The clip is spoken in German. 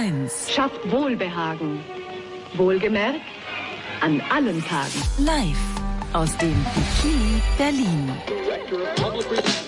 1 schafft Wohlbehagen. Wohlgemerkt, an allen Tagen. live aus dem Bikini Berlin.